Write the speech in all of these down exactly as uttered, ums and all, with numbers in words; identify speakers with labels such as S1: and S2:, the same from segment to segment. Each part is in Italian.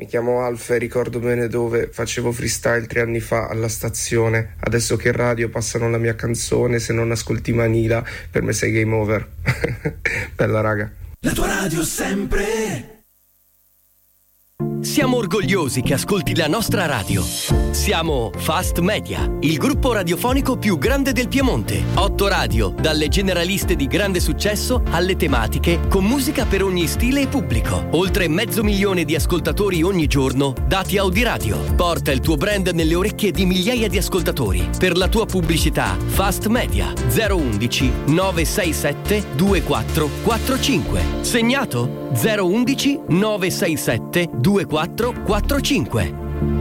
S1: Mi chiamo Alf e ricordo bene dove facevo freestyle tre anni fa alla stazione. Adesso che in radio passano la mia canzone, se non ascolti Manila per me sei game over. Bella raga.
S2: La tua radio sempre.
S3: Siamo orgogliosi che ascolti la nostra radio. Siamo Fast Media, il gruppo radiofonico più grande del Piemonte. Otto radio, dalle generaliste di grande successo alle tematiche, con musica per ogni stile e pubblico. Oltre mezzo milione di ascoltatori ogni giorno, dati Audiradio. Porta il tuo brand nelle orecchie di migliaia di ascoltatori. Per la tua pubblicità, Fast Media zero undici nove sei sette due quattro quattro cinque. Segnato zero undici nove sei sette due quattro quattro cinque.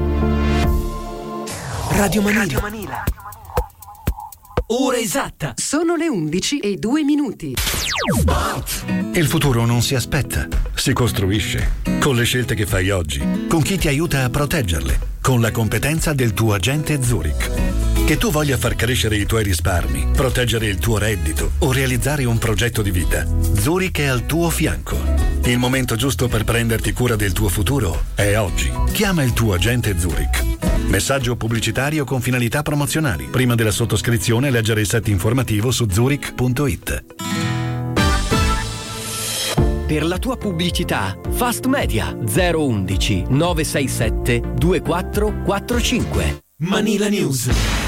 S2: Radio Manila. Radio Manila. Ora esatta.
S4: Sono le undici e due minuti.
S2: Sport.
S5: Il futuro non si aspetta, si costruisce. Con le scelte che fai oggi, con chi ti aiuta a proteggerle, con la competenza del tuo agente Zurich. Che tu voglia far crescere i tuoi risparmi, proteggere il tuo reddito o realizzare un progetto di vita, Zurich è al tuo fianco. Il momento giusto per prenderti cura del tuo futuro è oggi. Chiama il tuo agente Zurich. Messaggio pubblicitario con finalità promozionali. Prima della sottoscrizione leggere il set informativo su zurich punto it.
S3: Per la tua pubblicità, Fast Media zero undici nove sei sette due quattro quattro cinque.
S2: Manila News.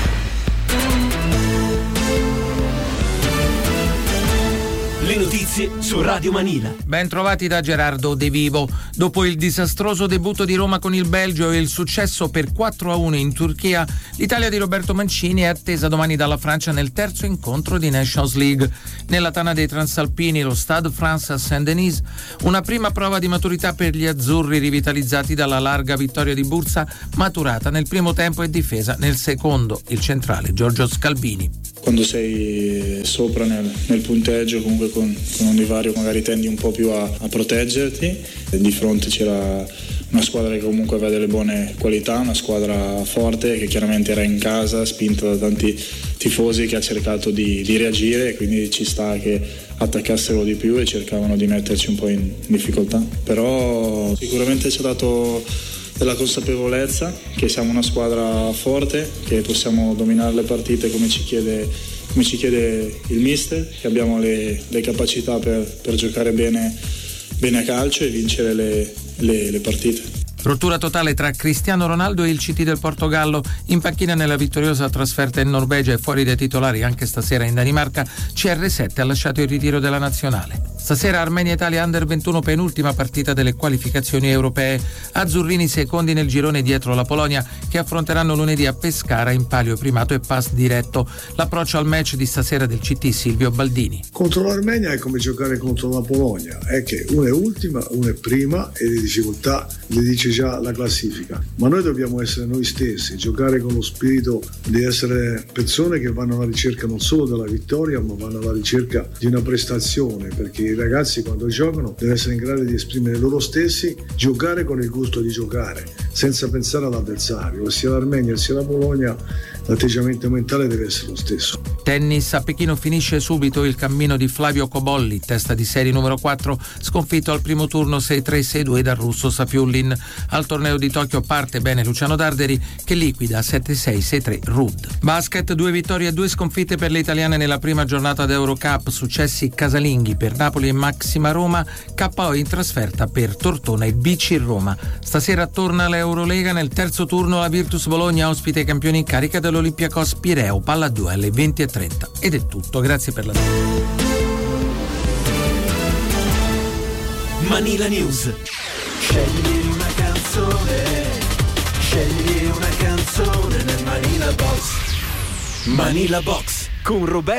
S2: Le notizie su Radio Manila.
S6: Ben trovati da Gerardo De Vivo. Dopo il disastroso debutto di Roma con il Belgio e il successo per quattro a uno in Turchia, l'Italia di Roberto Mancini è attesa domani dalla Francia nel terzo incontro di Nations League. Nella tana dei Transalpini, lo Stade France Saint-Denis, una prima prova di maturità per gli azzurri rivitalizzati dalla larga vittoria di Bursa, maturata nel primo tempo e difesa nel secondo. Il centrale Giorgio Scalvini.
S7: Quando sei sopra nel, nel punteggio, comunque con, con un divario magari tendi un po' più a, a proteggerti. E di fronte c'era una squadra che comunque aveva delle buone qualità, una squadra forte che chiaramente era in casa, spinta da tanti tifosi, che ha cercato di, di reagire, e quindi ci sta che attaccassero di più e cercavano di metterci un po' in difficoltà. Però sicuramente ci ha dato della consapevolezza che siamo una squadra forte, che possiamo dominare le partite come ci chiede, come ci chiede il mister, che abbiamo le, le capacità per, per giocare bene, bene a calcio e vincere le, le, le partite.
S6: Rottura totale tra Cristiano Ronaldo e il C T del Portogallo. In panchina nella vittoriosa trasferta in Norvegia e fuori dai titolari anche stasera in Danimarca, C R sette ha lasciato il ritiro della nazionale. Stasera Armenia-Italia Under ventuno, penultima partita delle qualificazioni europee. Azzurrini secondi nel girone dietro la Polonia, che affronteranno lunedì a Pescara in palio primato e pass diretto. L'approccio al match di stasera del C T Silvio Baldini.
S8: Contro l'Armenia è come giocare contro la Polonia, è che una è ultima, una è prima e le difficoltà le dice già la classifica, ma noi dobbiamo essere noi stessi, giocare con lo spirito di essere persone che vanno alla ricerca non solo della vittoria, ma vanno alla ricerca di una prestazione, perché i ragazzi quando giocano devono essere in grado di esprimere loro stessi, giocare con il gusto di giocare senza pensare all'avversario, sia l'Armenia sia la Polonia. L'atteggiamento mentale deve essere lo stesso.
S6: Tennis, a Pechino finisce subito il cammino di Flavio Cobolli, testa di serie numero quattro, sconfitto al primo turno sei tre sei due dal russo Safiullin. Al torneo di Tokyo parte bene Luciano Darderi, che liquida sette sei sei tre Rudd. Basket, due vittorie e due sconfitte per le italiane nella prima giornata d'Eurocup, successi casalinghi per Napoli e Maxima Roma, K O in trasferta per Tortona e Bici Roma. Stasera torna l'Eurolega, nel terzo turno la Virtus Bologna ospita i campioni in carica dell'Olympiacos Pireo, palla due alle venti e trenta. Ed è tutto, grazie per la
S2: Manila News. Scegli una canzone, scegli una canzone nel Manila Box. Manila Box con Roberto